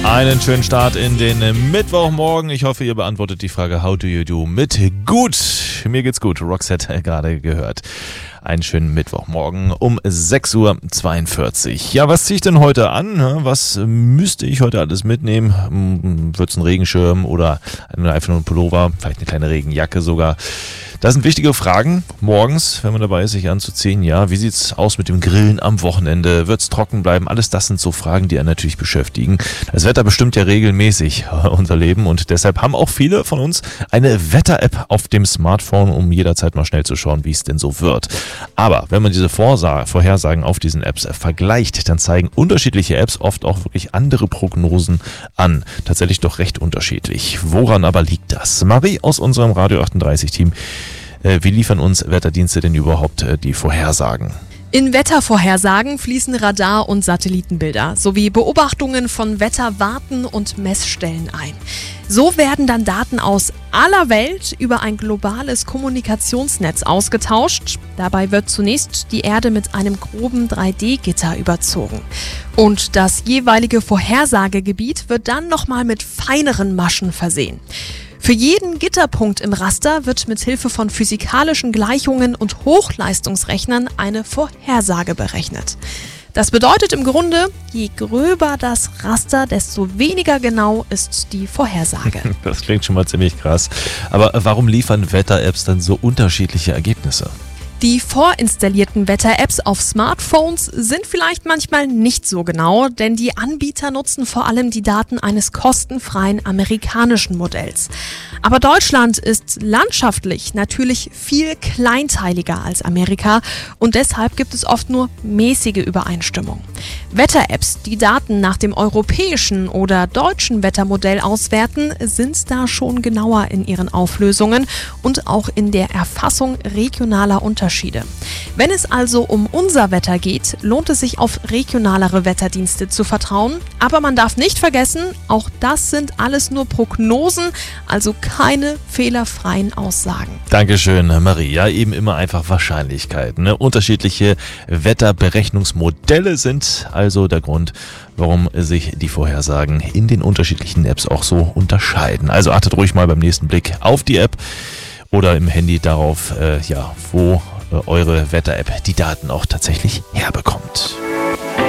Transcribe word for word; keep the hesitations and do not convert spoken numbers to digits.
Einen schönen Start in den Mittwochmorgen. Ich hoffe, ihr beantwortet die Frage How do you do mit gut. Mir geht's gut. Roxette gerade gehört. Einen schönen Mittwochmorgen um sechs Uhr zweiundvierzig. Ja, was ziehe ich denn heute an? Was müsste ich heute alles mitnehmen? Wird es ein Regenschirm oder einfach nur ein Pullover? Vielleicht eine kleine Regenjacke sogar. Das sind wichtige Fragen morgens, wenn man dabei ist, sich anzuziehen. Ja, wie sieht's aus mit dem Grillen am Wochenende? Wird's trocken bleiben? Alles das sind so Fragen, die einen natürlich beschäftigen. Das Wetter bestimmt ja regelmäßig unser Leben und deshalb haben auch viele von uns eine Wetter-App auf dem Smartphone, um jederzeit mal schnell zu schauen, wie es denn so wird. Aber wenn man diese Vorsa- Vorhersagen auf diesen Apps vergleicht, dann zeigen unterschiedliche Apps oft auch wirklich andere Prognosen an. Tatsächlich doch recht unterschiedlich. Woran aber liegt das? Marie aus unserem Radio achtunddreißig-Team, wie liefern uns Wetterdienste denn überhaupt die Vorhersagen? In Wettervorhersagen fließen Radar- und Satellitenbilder sowie Beobachtungen von Wetterwarten und Messstellen ein. So werden dann Daten aus aller Welt über ein globales Kommunikationsnetz ausgetauscht. Dabei wird zunächst die Erde mit einem groben drei D Gitter überzogen. Und das jeweilige Vorhersagegebiet wird dann nochmal mit feineren Maschen versehen. Für jeden Gitterpunkt im Raster wird mit Hilfe von physikalischen Gleichungen und Hochleistungsrechnern eine Vorhersage berechnet. Das bedeutet im Grunde, je gröber das Raster, desto weniger genau ist die Vorhersage. Das klingt schon mal ziemlich krass. Aber warum liefern Wetter-Apps dann so unterschiedliche Ergebnisse? Die vorinstallierten Wetter-Apps auf Smartphones sind vielleicht manchmal nicht so genau, denn die Anbieter nutzen vor allem die Daten eines kostenfreien amerikanischen Modells. Aber Deutschland ist landschaftlich natürlich viel kleinteiliger als Amerika und deshalb gibt es oft nur mäßige Übereinstimmung. Wetter-Apps, die Daten nach dem europäischen oder deutschen Wettermodell auswerten, sind da schon genauer in ihren Auflösungen und auch in der Erfassung regionaler Unterschiede. Wenn es also um unser Wetter geht, lohnt es sich auf regionalere Wetterdienste zu vertrauen. Aber man darf nicht vergessen, auch das sind alles nur Prognosen, also keine fehlerfreien Aussagen. Dankeschön, Marie. Ja, eben immer einfach Wahrscheinlichkeiten. Ne? Unterschiedliche Wetterberechnungsmodelle sind also der Grund, warum sich die Vorhersagen in den unterschiedlichen Apps auch so unterscheiden. Also achtet ruhig mal beim nächsten Blick auf die App oder im Handy darauf, äh, ja, wo eure Wetter-App die Daten auch tatsächlich herbekommt.